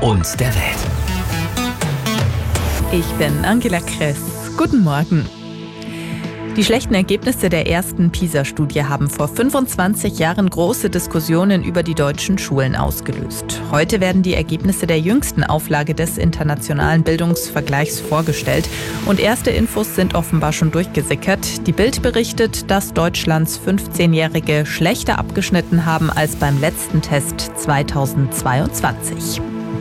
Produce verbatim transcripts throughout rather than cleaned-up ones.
und der Welt. Ich bin Angela Kress. Guten Morgen. Die schlechten Ergebnisse der ersten PISA-Studie haben vor fünfundzwanzig Jahren große Diskussionen über die deutschen Schulen ausgelöst. Heute werden die Ergebnisse der jüngsten Auflage des internationalen Bildungsvergleichs vorgestellt. Und erste Infos sind offenbar schon durchgesickert. Die Bild berichtet, dass Deutschlands fünfzehnjährige schlechter abgeschnitten haben als beim letzten Test zweitausendzweiundzwanzig.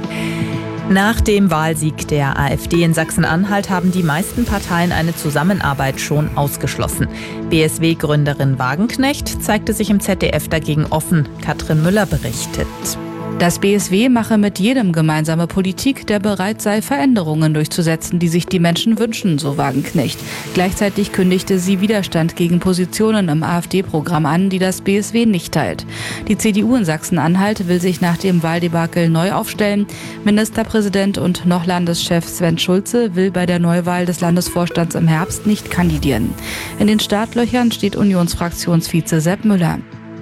Nach dem Wahlsieg der AfD in Sachsen-Anhalt haben die meisten Parteien eine Zusammenarbeit schon ausgeschlossen. B S W-Gründerin Wagenknecht zeigte sich im Z D F dagegen offen. Katrin Müller berichtet. Das B S W mache mit jedem gemeinsame Politik, der bereit sei, Veränderungen durchzusetzen, die sich die Menschen wünschen, so Wagenknecht. Gleichzeitig kündigte sie Widerstand gegen Positionen im AfD-Programm an, die das B S W nicht teilt. Die C D U in Sachsen-Anhalt will sich nach dem Wahldebakel neu aufstellen. Ministerpräsident und noch Landeschef Sven Schulze will bei der Neuwahl des Landesvorstands im Herbst nicht kandidieren. In den Startlöchern steht Unionsfraktionsvize Sepp Müller.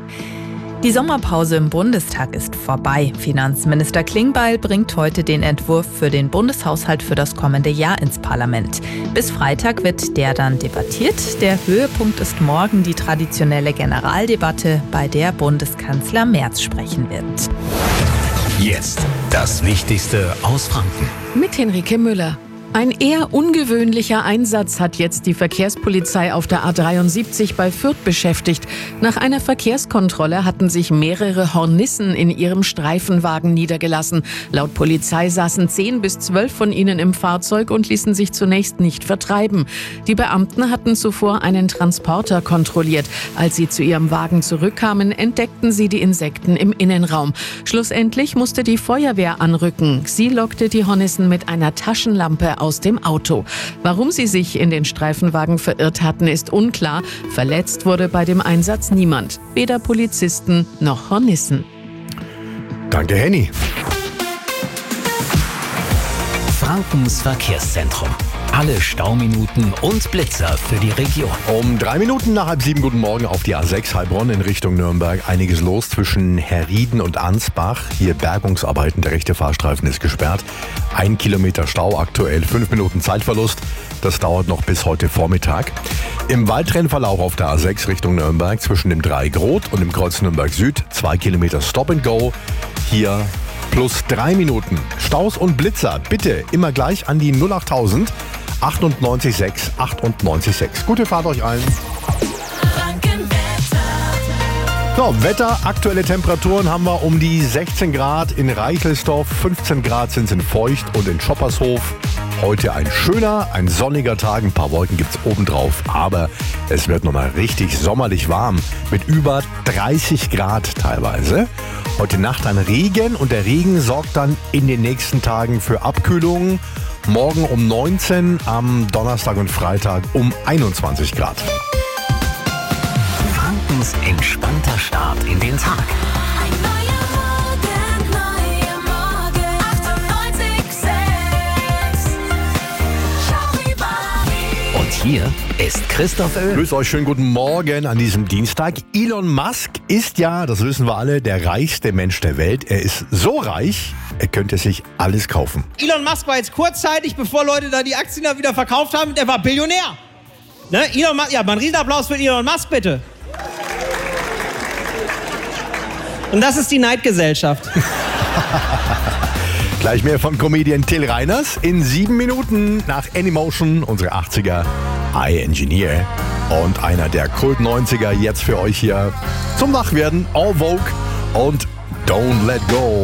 Die Sommerpause im Bundestag ist vorbei. Finanzminister Klingbeil bringt heute den Entwurf für den Bundeshaushalt für das kommende Jahr ins Parlament. Bis Freitag wird der dann debattiert. Der Höhepunkt ist morgen die traditionelle Generaldebatte, bei der Bundeskanzler Merz sprechen wird. Jetzt das Wichtigste aus Franken. Mit Henrike Müller. Ein eher ungewöhnlicher Einsatz hat jetzt die Verkehrspolizei auf der A dreiundsiebzig bei Fürth beschäftigt. Nach einer Verkehrskontrolle hatten sich mehrere Hornissen in ihrem Streifenwagen niedergelassen. Laut Polizei saßen zehn bis zwölf von ihnen im Fahrzeug und ließen sich zunächst nicht vertreiben. Die Beamten hatten zuvor einen Transporter kontrolliert. Als sie zu ihrem Wagen zurückkamen, entdeckten sie die Insekten im Innenraum. Schlussendlich musste die Feuerwehr anrücken. Sie lockte die Hornissen mit einer Taschenlampe aus dem Auto. Warum sie sich in den Streifenwagen verirrt hatten, ist unklar. Verletzt wurde bei dem Einsatz niemand. Weder Polizisten noch Hornissen. Danke, Henny. Frankens Verkehrszentrum. Alle Stauminuten und Blitzer für die Region. Um drei Minuten nach halb sieben, guten Morgen auf die A sechs Heilbronn in Richtung Nürnberg. Einiges los zwischen Herrieden und Ansbach. Hier Bergungsarbeiten, der rechte Fahrstreifen ist gesperrt. Ein Kilometer Stau aktuell, fünf Minuten Zeitverlust. Das dauert noch bis heute Vormittag. Im Waldrennverlauf auf der A sechs Richtung Nürnberg zwischen dem Dreieck Rot und dem Kreuz Nürnberg Süd. Zwei Kilometer Stop and Go. Hier plus drei Minuten. Staus und Blitzer bitte immer gleich an die null achttausend achtundneunzig sechs achtundneunzig sechs. Gute Fahrt euch allen. So, Wetter, aktuelle Temperaturen haben wir um die sechzehn Grad in Reichelsdorf, fünfzehn Grad sind es in Feucht und in Schoppershof. Heute ein schöner, ein sonniger Tag, ein paar Wolken gibt's obendrauf, aber es wird nochmal richtig sommerlich warm mit über dreißig Grad teilweise. Heute Nacht ein Regen und der Regen sorgt dann in den nächsten Tagen für Abkühlung. Morgen um neunzehn, am Donnerstag und Freitag um einundzwanzig Grad. Frankens entspannter Start in den Tag. Ein neuer Morgen, neuer Morgen. achtundneunzig sechs. Charivari. Und hier ist Christoph Öl. Grüß euch, schönen guten Morgen an diesem Dienstag. Elon Musk ist ja, das wissen wir alle, der reichste Mensch der Welt. Er ist so reich, er könnte sich alles kaufen. Elon Musk war jetzt kurzzeitig, bevor Leute da die Aktien da wieder verkauft haben, der war Billionär. Ne? Elon Musk, ja, mal einen Riesenapplaus für Elon Musk, bitte. Und das ist die Neidgesellschaft. Gleich mehr von Comedian Till Reiners in sieben Minuten nach Anymotion, unsere achtziger I Engineer. Und einer der Kult neunziger jetzt für euch hier zum Wachwerden, All Vogue und Don't Let Go.